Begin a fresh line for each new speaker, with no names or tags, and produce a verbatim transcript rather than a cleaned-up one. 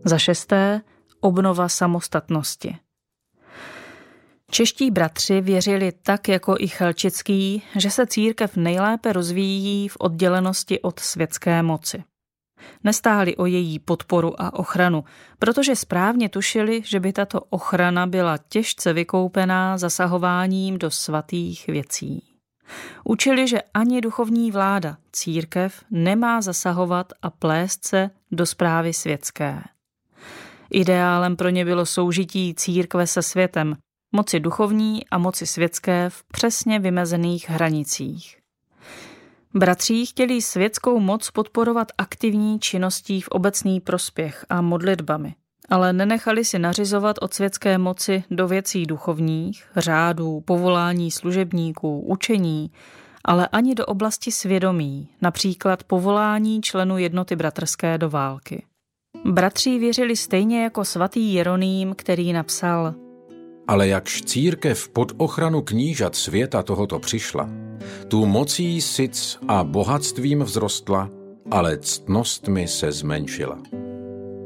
Za šesté, obnova samostatnosti. Čeští bratři věřili tak jako i Chelčický, že se církev nejlépe rozvíjí v oddělenosti od světské moci. Nestáli o její podporu a ochranu, protože správně tušili, že by tato ochrana byla těžce vykoupená zasahováním do svatých věcí. Učili, že ani duchovní vláda, církev, nemá zasahovat a plést se do správy světské. Ideálem pro ně bylo soužití církve se světem, moci duchovní a moci světské v přesně vymezených hranicích. Bratří chtěli světskou moc podporovat aktivní činností v obecný prospěch a modlitbami, ale nenechali si nařizovat od světské moci do věcí duchovních, řádů, povolání služebníků, učení, ale ani do oblasti svědomí, například povolání členů jednoty bratrské do války. Bratří věřili stejně jako svatý Jeroným, který napsal:
Ale jakž církev pod ochranu knížat světa tohoto přišla, tu mocí sic a bohatstvím vzrostla, ale ctnostmi se zmenšila.